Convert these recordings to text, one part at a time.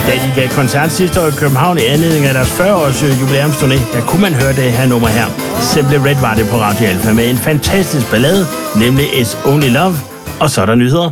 Da de gav koncert sidste år i København i anledning af deres 40-års jubilæumsturné, der kunne man høre det her nummer her. Simply Red var det på Radio Alfa med en fantastisk ballade, nemlig It's Only Love. Og så er der nyheder.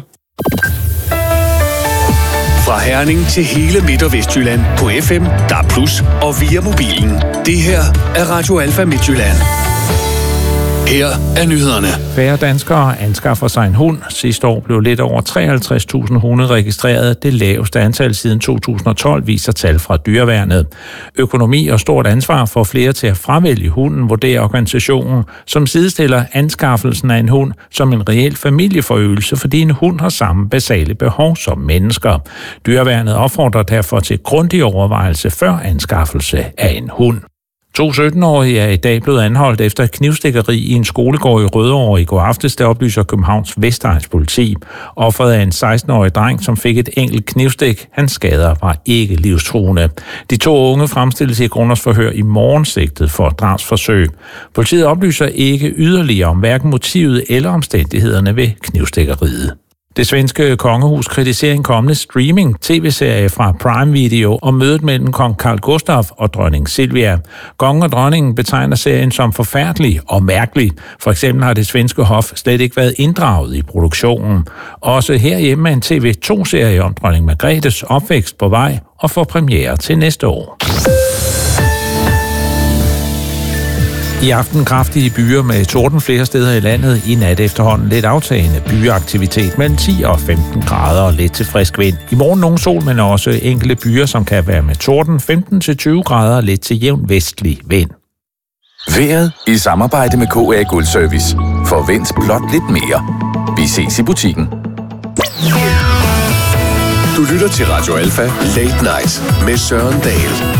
Fra Herning til hele Midt- og Vestjylland på FM, DAB+, og via mobilen. Det her er Radio Alfa Midtjylland. Her er nyhederne. Færre danskere anskaffer sig en hund. Sidste år blev lidt over 53.000 hunde registreret. Det laveste antal siden 2012, viser tal fra Dyreværnet. Økonomi og stort ansvar for flere til at fravælge hunden, vurderer organisationen, som sidestiller anskaffelsen af en hund som en reel familieforøgelse, fordi en hund har samme basale behov som mennesker. Dyreværnet opfordrer derfor til grundig overvejelse før anskaffelse af en hund. 2 17-årige er i dag blevet anholdt efter et knivstikkeri i en skolegård i Rødovre i går aftes, der oplyser Københavns Vestegns politi. Offeret er en 16-årig dreng, som fik et enkelt knivstik. Hans skader var ikke livstruende. De 2 unge fremstilles i grundlovsforhør i morgen sigtet for drabsforsøg. Politiet oplyser ikke yderligere om hverken motivet eller omstændighederne ved knivstikkeriet. Det svenske kongehus kritiserer en kommende streaming-tv-serie fra Prime Video om mødet mellem kong Carl Gustaf og dronning Silvia. Kongen og dronningen betegner serien som forfærdelig og mærkelig. For eksempel har det svenske hof slet ikke været inddraget i produktionen. Også herhjemme er en TV2-serie om dronning Margrethes opvækst på vej og får premiere til næste år. I aften kraftige byer med torden flere steder i landet. I nat efterhånden lidt aftagende byeaktivitet mellem 10 og 15 grader og lidt til frisk vind. I morgen nogen sol, men også enkelte byer, som kan være med torden 15 til 20 grader og lidt til jævn vestlig vind. Vejret i samarbejde med KA Guldservice. Forvent blot lidt mere. Vi ses i butikken. Du lytter til Radio Alfa Late Night med Søren Dahl.